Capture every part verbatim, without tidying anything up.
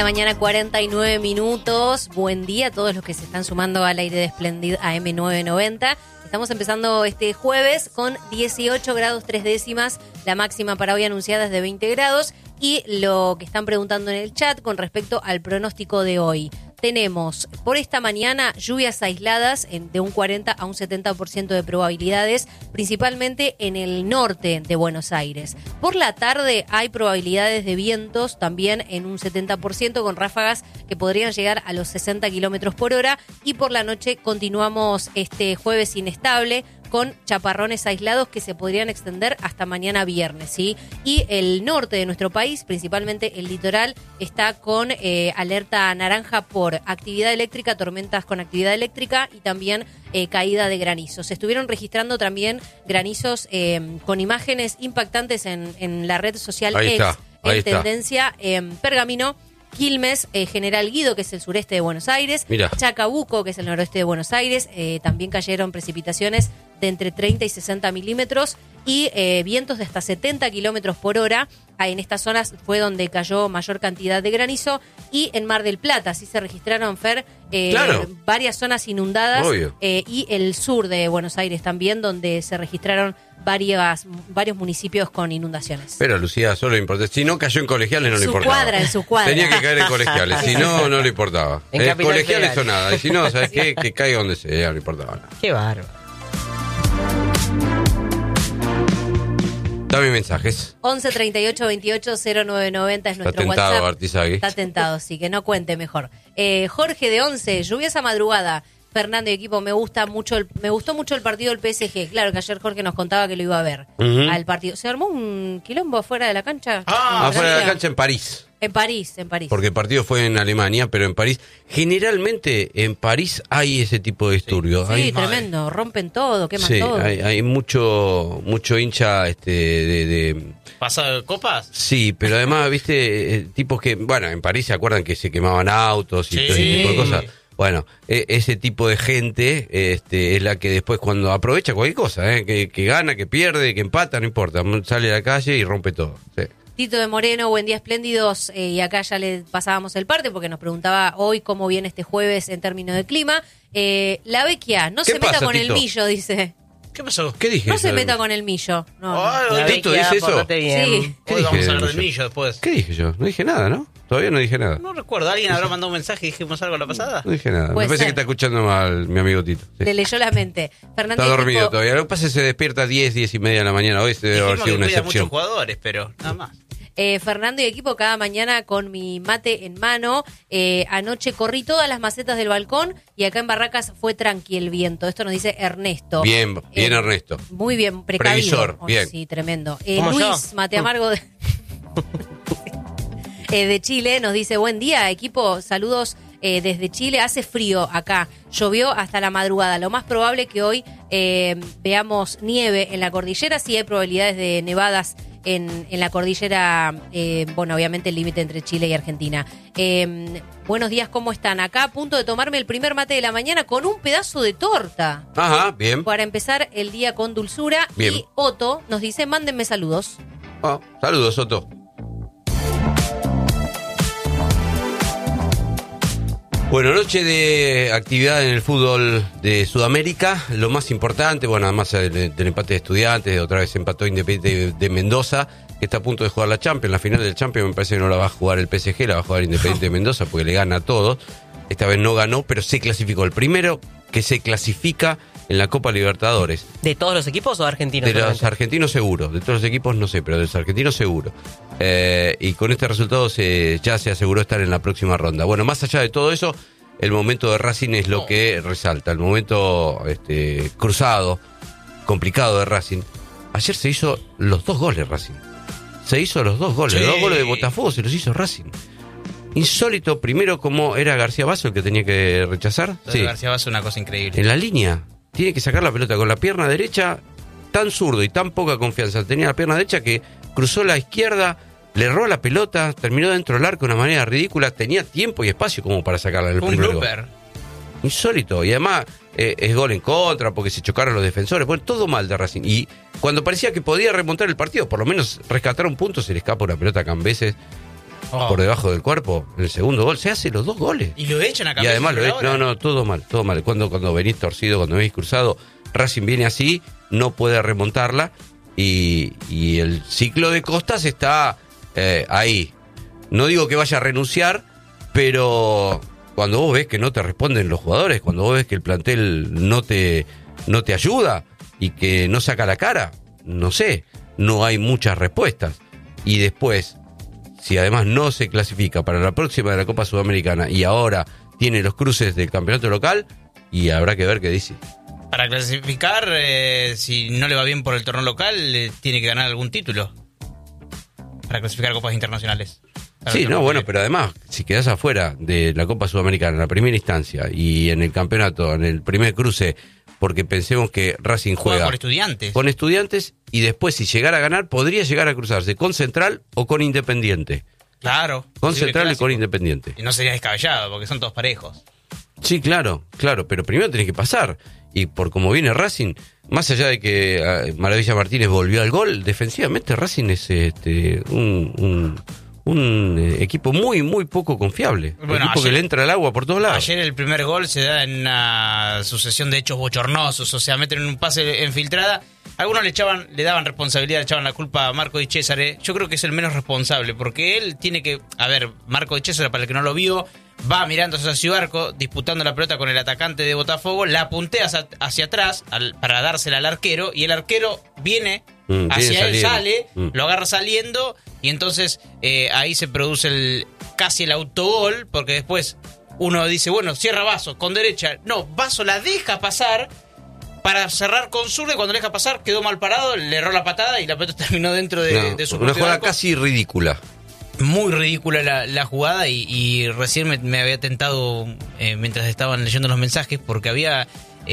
Mañana cuarenta y nueve minutos. Buen día a todos los que se están sumando al aire de Splendid A M novecientos noventa. Estamos empezando este jueves con dieciocho grados tres décimas. La máxima para hoy anunciada es de veinte grados. Y lo que están preguntando en el chat con respecto al pronóstico de hoy. Tenemos por esta mañana lluvias aisladas en, de un cuarenta a un setenta por ciento de probabilidades, principalmente en el norte de Buenos Aires. Por la tarde hay probabilidades de vientos también en un setenta por ciento con ráfagas que podrían llegar a los sesenta kilómetros por hora. Y por la noche continuamos este jueves inestable con chaparrones aislados que se podrían extender hasta mañana viernes, ¿sí? Y el norte de nuestro país, principalmente el litoral, está con eh, alerta naranja por actividad eléctrica, tormentas con actividad eléctrica y también eh, caída de granizos. Se estuvieron registrando también granizos eh, con imágenes impactantes en, en la red social ahí X, está, ahí en está. tendencia en Pergamino, Quilmes, eh, General Guido, que es el sureste de Buenos Aires, Mirá. Chacabuco, que es el noroeste de Buenos Aires, eh, también cayeron precipitaciones de entre treinta y sesenta milímetros y eh, vientos de hasta setenta kilómetros por hora. Ah, en estas zonas fue donde cayó mayor cantidad de granizo. Y en Mar del Plata sí se registraron, Fer, eh, Claro. varias zonas inundadas. Obvio. Eh, y el sur de Buenos Aires también, donde se registraron varias, varios municipios con inundaciones. Pero Lucía, solo importa. Si no cayó en colegiales, no le Su importaba. cuadra, en su cuadra. Tenía que caer en colegiales. Si no, no le importaba. En Eh, Capital colegiales Federal. o nada. Y si no, ¿sabes qué? Que caiga donde sea, no importaba nada. Qué bárbaro. Dame mensajes. once treinta y ocho veintiocho cero nueve noventa es Está nuestro tentado, WhatsApp. Artizagui. Está tentado, sí, que no cuente mejor. Eh, Jorge de once, lluviosa madrugada. Fernando y equipo, me gusta mucho el, me gustó mucho el partido del P S G. Claro que ayer Jorge nos contaba que lo iba a ver Ujú. al partido. ¿Se armó un quilombo afuera de la cancha? Ah, ¿En afuera de la Francia? cancha en París. En París, en París. Porque el partido fue en Alemania, pero en París. Generalmente en París hay ese tipo de disturbios. Sí, hay, tremendo. Rompen todo, queman sí, todo. hay, hay mucho, mucho hincha este, de, de ¿Pasa de copas? Sí, pero además, viste, eh, tipos que, bueno, en París se acuerdan que se quemaban autos y Sí. todo ese tipo de cosas. Bueno, e- ese tipo de gente este, es la que después cuando aprovecha cualquier cosa, ¿eh? que, que gana, que pierde, que empata, no importa, sale a la calle y rompe todo. Sí. Tito de Moreno, buen día espléndidos, eh, y acá ya le pasábamos el parte porque nos preguntaba hoy cómo viene este jueves en términos de clima. Eh, la Vecchia, no ¿Qué se meta pasa, con Tito? el millo, dice. ¿Qué pasó? ¿Qué dije? No se yo? meta con el millo. No, no. Ay, La ¿Tito Vecchia, dice eso? pórtate bien. Sí. ¿Qué Hoy dije vamos a del hablar del millo? millo después. ¿Qué dije yo? No dije nada, ¿no? Todavía no dije nada. No recuerdo, ¿alguien habrá mandado un mensaje y dijimos algo la pasada? No dije nada. Puede Me parece ser. que está escuchando mal mi amigo Tito. Sí. Le leyó la mente. Fernando Está y dormido equipo, todavía. Lo que pasa es que se despierta a diez, diez y media de la mañana. Hoy se debe haber Dijimos sido que una cuida excepción. muchos jugadores, pero nada más. eh, Fernando y equipo, cada mañana con mi mate en mano. Eh, anoche corrí todas las macetas del balcón y acá en Barracas fue tranqui el viento. Esto nos dice Ernesto. Bien, bien Eh, Ernesto. Muy bien, precavido. Previsor, Oh, bien. Sí, tremendo. Eh, Como Luis yo. Mate Amargo de, eh, de Chile nos dice, buen día, equipo, saludos eh, desde Chile. Hace frío acá, llovió hasta la madrugada. Lo más probable que hoy eh, veamos nieve en la cordillera. Sí hay probabilidades de nevadas en, en la cordillera, eh, bueno, obviamente el límite entre Chile y Argentina. Eh, buenos días, ¿cómo están? Acá a punto de tomarme el primer mate de la mañana con un pedazo de torta. Ajá, bien. Para empezar el día con dulzura. Bien. Y Otto nos dice, mándenme saludos. Ah, saludos, Soto. Bueno, noche de actividad en el fútbol de Sudamérica. Lo más importante, bueno, además del, del empate de Estudiantes, otra vez empató Independiente de, de Mendoza, que está a punto de jugar la Champions. La final del Champions me parece que no la va a jugar el P S G, la va a jugar Independiente de Mendoza porque le gana a todos. Esta vez no ganó, pero se clasificó. El primero que se clasifica en la Copa Libertadores. ¿De todos los equipos o de argentinos? De los solamente? argentinos seguro, de todos los equipos no sé, pero de los argentinos seguro. Eh, y con este resultado se, ya se aseguró estar en la próxima ronda. Bueno, más allá de todo eso, el momento de Racing es lo que resalta, el momento este, cruzado, complicado de Racing. Ayer se hizo los dos goles Racing. Se hizo los dos goles, Sí. los dos goles de Botafogo se los hizo Racing. Insólito, primero como era García Basso el que tenía que rechazar. Lo de García Basso es una cosa increíble. En la línea. Tiene que sacar la pelota con la pierna derecha, tan zurdo y tan poca confianza. Tenía la pierna derecha que cruzó la izquierda, le erró la pelota, terminó dentro del arco de una manera ridícula. Tenía tiempo y espacio como para sacarla en el Un primer blooper. gol. Insólito. Y además eh, es gol en contra porque se chocaron los defensores. Bueno, todo mal de Racing. Y cuando parecía que podía remontar el partido, por lo menos rescatar un punto, se le escapa una pelota a Cambeses. Oh. por debajo del cuerpo, en el segundo gol, se hace los dos goles. Y lo echan a Y cabeza. además lo echan, no, no, todo mal, todo mal. Cuando, cuando venís torcido, cuando venís cruzado, Racing viene así, no puede remontarla y, y el ciclo de Costas está eh, ahí. No digo que vaya a renunciar, pero cuando vos ves que no te responden los jugadores, cuando vos ves que el plantel no te, no te ayuda y que no saca la cara, no sé, no hay muchas respuestas. Y después, si además no se clasifica para la próxima de la Copa Sudamericana y ahora tiene los cruces del campeonato local, y habrá que ver qué dice. Para clasificar, eh, si no le va bien por el torneo local, eh, tiene que ganar algún título. Para clasificar a copas internacionales. Para Sí, el no, torneo bueno, que- pero además, si quedás afuera de la Copa Sudamericana en la primera instancia y en el campeonato, en el primer cruce, porque pensemos que Racing Juega juega por Estudiantes. con Estudiantes y después, si llegara a ganar, podría llegar a cruzarse con Central o con Independiente. Claro. Con posible Central y clásico. con Independiente. Y no sería descabellado, porque son todos parejos. Sí, claro, claro, pero primero tenés que pasar. Y por como viene Racing, más allá de que eh, Maravilla Martínez volvió al gol, defensivamente Racing es este, un, un, un eh, equipo muy, muy poco confiable. Un Bueno, equipo ayer- que le entra al agua por todos lados. Ayer el primer gol se da en una sucesión de hechos bochornosos, o sea, meten un pase en filtrada. Algunos le echaban, le daban responsabilidad, le echaban la culpa a Marco Di Cesare. Yo creo que es el menos responsable, porque él tiene que... A ver, Marco Di Cesare, para el que no lo vio, va mirando hacia su arco, disputando la pelota con el atacante de Botafogo, la puntea hacia, hacia atrás al- para dársela al arquero, y el arquero viene Mm, hacia viene él, saliendo. sale, Mm. lo agarra saliendo, y entonces eh, ahí se produce el casi el autogol, porque después uno dice, bueno, cierra Vaso con derecha. No, Vaso la deja pasar para cerrar con zurda, y cuando la deja pasar quedó mal parado, le erró la patada y la pelota terminó dentro de, No, de su una propio jugada arco. casi ridícula. Muy ridícula la, la jugada, y, y recién me, me había tentado eh, mientras estaban leyendo los mensajes, porque había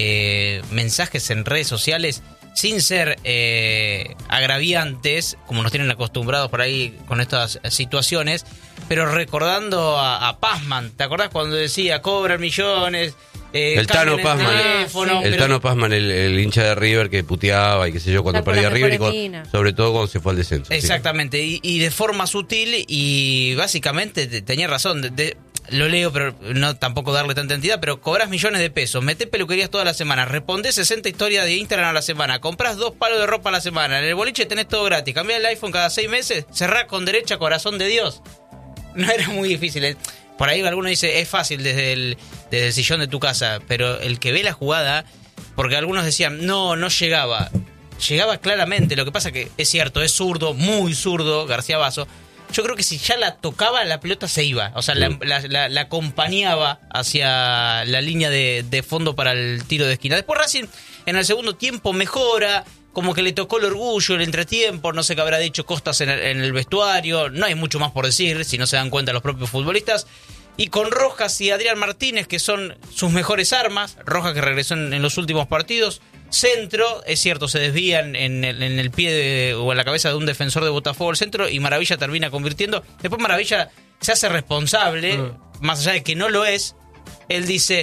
eh, mensajes en redes sociales sin ser eh, agraviantes, como nos tienen acostumbrados por ahí con estas situaciones, pero recordando a, a Pazman. ¿Te acordás cuando decía cobran millones? Eh, El Tano cambian Pazman, teléfono, el pero- Tano Pazman, el, el hincha de River que puteaba y qué sé yo cuando Está con perdía las River y mejores con- minas. sobre todo cuando se fue al descenso. sí. Exactamente, y, y de forma sutil, y básicamente te- tenía razón, de- de- lo leo, pero no tampoco darle tanta entidad, pero cobras millones de pesos, metés peluquerías toda la semana, respondés sesenta historias de Instagram a la semana, comprás dos palos de ropa a la semana, en el boliche tenés todo gratis, cambiás el iPhone cada seis meses, cerrás con derecha, corazón de Dios. No era muy difícil. eh. Por ahí alguno dice, es fácil desde el, desde el sillón de tu casa, pero el que ve la jugada, porque algunos decían, no, no llegaba. Llegaba claramente, lo que pasa que es cierto, es zurdo, muy zurdo, García Vaso. Yo creo que si ya la tocaba, la pelota se iba. O sea, la, Mm. la- la- la acompañaba hacia la línea de, de fondo para el tiro de esquina. Después Racing en el segundo tiempo mejora, como que le tocó el orgullo, el entretiempo, no sé qué habrá dicho Costas en el, en el vestuario. No hay mucho más por decir, si no se dan cuenta los propios futbolistas. Y con Rojas y Adrián Martínez, que son sus mejores armas. Rojas, que regresó en, en los últimos partidos. Centro, es cierto, se desvían en el, en el pie de- o en la cabeza de un defensor de Botafogo el centro, y Maravilla termina convirtiendo. Después Maravilla se hace responsable, Mm. más allá de que no lo es. Él dice,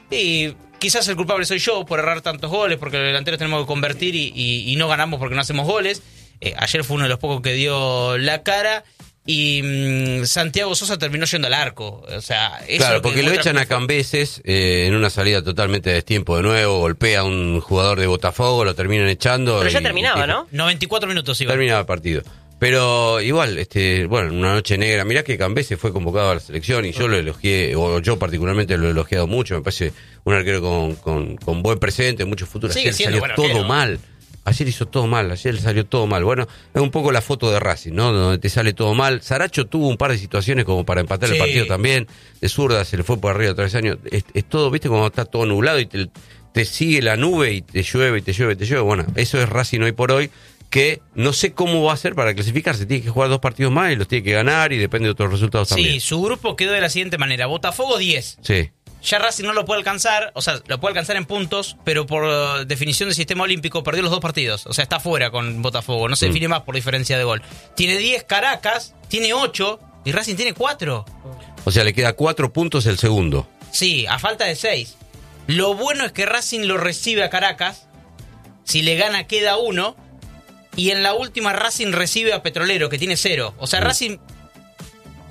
y quizás el culpable soy yo por errar tantos goles, porque los delanteros tenemos que convertir y, y- y no ganamos porque no hacemos goles. Eh, ayer fue uno de los pocos que dio la cara. Y mm, Santiago Sosa terminó yendo al arco. O sea, eso Claro, que porque lo demuestra echan a cómo fue. Cambeses eh, en una salida totalmente de destiempo de nuevo, golpea a un jugador de Botafogo, lo terminan echando. Pero ya y- terminaba, y- ¿no? noventa y cuatro minutos iba. Terminaba el partido. Pero igual, este, bueno, una noche negra. Mirá que Cambeses fue convocado a la selección y yo lo elogié, o yo particularmente lo he elogiado mucho. Me parece un arquero con, con, con buen presente, mucho futuro. Sigue Ayer siendo salió buen todo arquero. mal. Ayer hizo todo mal, ayer salió todo mal. Bueno, es un poco la foto de Racing, ¿no? Donde te sale todo mal. Saracho tuvo un par de situaciones como para empatar Sí. el partido también. De zurda se le fue por arriba de tres años. Es, es todo, ¿viste? Cuando está todo nublado y te, te sigue la nube y te llueve y te llueve y te llueve. Bueno, eso es Racing hoy por hoy, que no sé cómo va a hacer para clasificarse. Tiene que jugar dos partidos más y los tiene que ganar y depende de otros resultados Sí, también. su grupo quedó de la siguiente manera. Botafogo diez. Sí. Ya Racing no lo puede alcanzar, o sea, lo puede alcanzar en puntos, pero por uh, definición del sistema olímpico perdió los dos partidos. O sea, está fuera con Botafogo, no se Mm. define más por diferencia de gol. Tiene diez Caracas, tiene ocho y Racing tiene cuatro. O sea, le queda cuatro puntos el segundo. Sí, a falta de seis. Lo bueno es que Racing lo recibe a Caracas, si le gana queda uno, y en la última Racing recibe a Petrolero, que tiene cero. O sea, Mm. Racing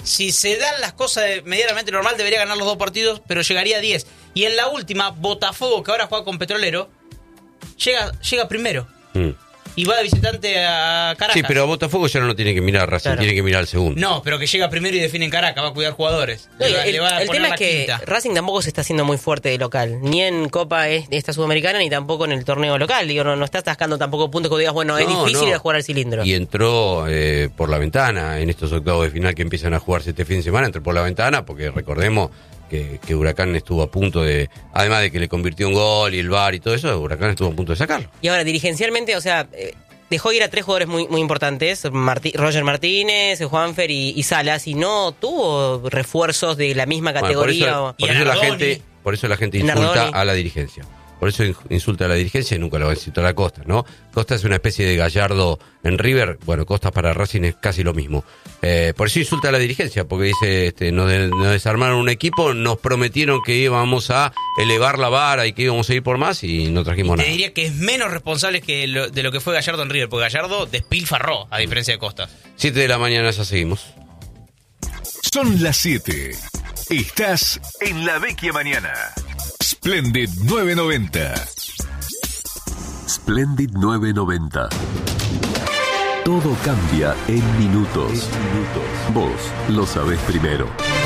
si se dan las cosas de medianamente normal, debería ganar los dos partidos, pero llegaría a diez. Y en la última, Botafogo, que ahora juega con Petrolero, llega, llega primero. Mm. Y va de visitante a Caracas. Sí, pero Botafogo ya no tiene que mirar a Racing, claro. tiene que mirar al segundo. No, pero que llega primero y define en Caracas, va a cuidar jugadores. No, le va, el le va a el tema es que quinta. Racing tampoco se está haciendo muy fuerte de local, ni en Copa esta Sudamericana, ni tampoco en el torneo local. Digo, no, no está atascando tampoco puntos que digas, bueno, no, es difícil no. ir a jugar al cilindro. Y entró eh, por la ventana en estos octavos de final que empiezan a jugarse este fin de semana, entró por la ventana, porque recordemos que, que Huracán estuvo a punto de, además de que le convirtió un gol y el V A R y todo eso, Huracán estuvo a punto de sacarlo. Y ahora, dirigencialmente, o sea... Eh, dejó ir a tres jugadores muy muy importantes, Martí, Roger Martínez, Juanfer y, y Salas, y no tuvo refuerzos de la misma categoría. Bueno, por eso, por eso la gente, por eso la gente insulta Nardoni. a la dirigencia. Por eso insulta a la dirigencia y nunca lo va a insultar a Costa, ¿no? Costa es una especie de Gallardo en River. Bueno, Costa para Racing es casi lo mismo. Eh, por eso insulta a la dirigencia, porque dice, este, nos, de, nos desarmaron un equipo, nos prometieron que íbamos a elevar la vara y que íbamos a ir por más y no trajimos y te nada. Te diría que es menos responsable que lo, de lo que fue Gallardo en River, porque Gallardo despilfarró, a diferencia de Costa. Siete de la mañana, ya seguimos. Son las siete. Estás en La Vecchia Mañana. Splendid nueve noventa. Splendid nueve noventa. Todo cambia en minutos. Vos lo sabés primero.